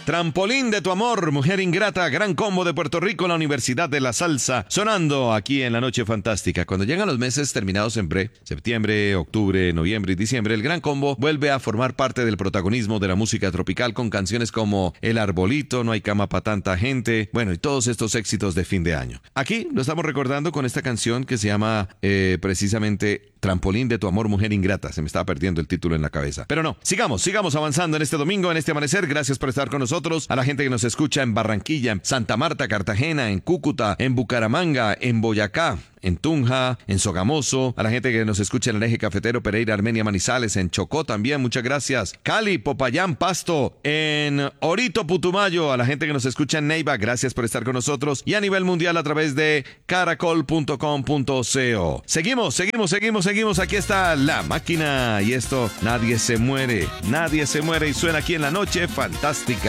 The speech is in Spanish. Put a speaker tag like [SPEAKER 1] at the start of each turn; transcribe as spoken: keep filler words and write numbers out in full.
[SPEAKER 1] Trampolín de tu amor, mujer ingrata, gran combo de Puerto Rico, la Universidad de la Salsa, sonando aquí en la Noche Fantástica. Cuando llegan los meses terminados en pre, septiembre, octubre, noviembre y diciembre, el gran combo vuelve a formar parte del protagonismo de la música tropical con canciones como El Arbolito, No hay cama para tanta gente, bueno, y todos estos éxitos de fin de año. Aquí lo estamos recordando con esta canción que se llama eh, precisamente Trampolín de tu amor, mujer ingrata. Se me estaba perdiendo el título en la cabeza. Pero no, sigamos, sigamos avanzando en este domingo, en este amanecer. Gracias por estar con nosotros. A la gente que nos escucha en Barranquilla, en Santa Marta, Cartagena, en Cúcuta, en Bucaramanga, en Boyacá, en Tunja, en Sogamoso, a la gente que nos escucha en el eje cafetero, Pereira, Armenia, Manizales, en Chocó también, muchas gracias. Cali, Popayán, Pasto, en Orito, Putumayo, a la gente que nos escucha en Neiva, gracias por estar con nosotros, y a nivel mundial a través de caracol punto com punto co. Seguimos, seguimos, seguimos, seguimos, aquí está La Máquina, y esto, nadie se muere, nadie se muere, y suena aquí en la Noche Fantástica.